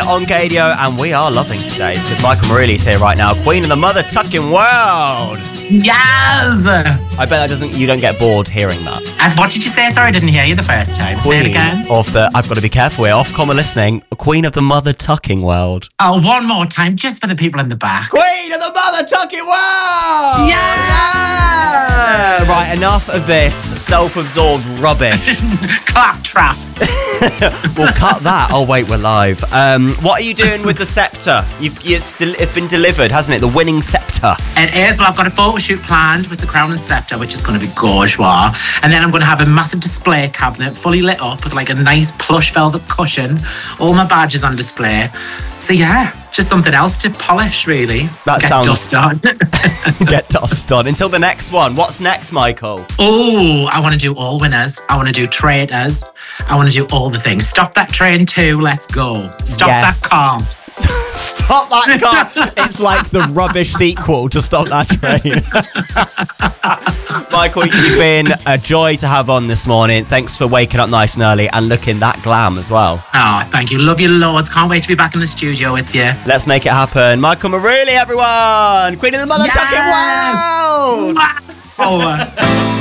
on Gadio, and we are loving today because Michael Marelli's here right now, Queen of the Mother Tucking World. Yes! I bet you don't get bored hearing that. And what did you say? Sorry, I didn't hear you the first time. Say it again. I've got to be careful here, Ofcom are listening, Queen of the Mother Tucking World. Oh, one more time, just for the people in the back. Queen of the Mother Tucking World! Yeah! Right, enough of this self-absorbed rubbish. Claptrap. We'll cut that. Oh, wait, we're live. What are you doing with the sceptre? It's been delivered, hasn't it? The winning sceptre. It is. Well, I've got a photo shoot planned with the crown and sceptre, which is going to be gorgeous. And then I'm going to have a massive display cabinet fully lit up with like a nice plush velvet cushion. All my badges on display. So yeah, just something else to polish, really. That Get sounds... dust on. Get dust on. Until the next one. What's next, Michael? Oh, I want to do all winners. I want to do traitors. I want to do all the things. Stop that train too. Let's go. Stop that car. Stop that car. It's like the rubbish sequel to Stop That Train. Michael, you've been a joy to have on this morning. Thanks for waking up nice and early and looking that glam as well. Oh, thank you. Love you loads. Can't wait to be back in the studio with you. Let's make it happen. Michael Marelli, everyone. Queen of the Mother Tucking World. Oh.